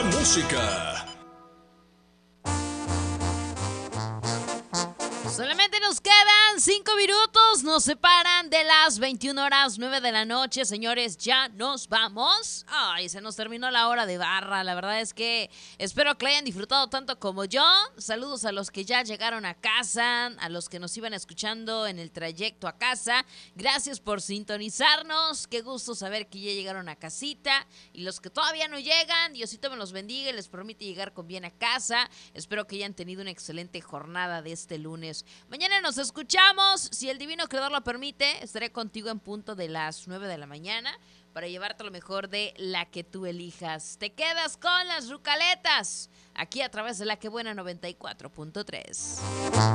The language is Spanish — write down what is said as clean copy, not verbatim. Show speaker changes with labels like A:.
A: buena música.
B: Solamente nos quedan 5 minutos, nos separan de las 21:09 de la noche, señores, ya nos vamos. Ay, se nos terminó la hora de barra, la verdad es que espero que la hayan disfrutado tanto como yo. Saludos a los que ya llegaron a casa, a los que nos iban escuchando en el trayecto a casa. Gracias por sintonizarnos, qué gusto saber que ya llegaron a casita. Y los que todavía no llegan, Diosito me los bendiga y les permite llegar con bien a casa. Espero que hayan tenido una excelente jornada de este lunes. Mañana nos escuchamos, si el divino creador lo permite, estaré contigo en punto de las 9 de la mañana para llevarte lo mejor de la que tú elijas. Te quedas con las Rucaletas, aquí a través de La Que Buena 94.3.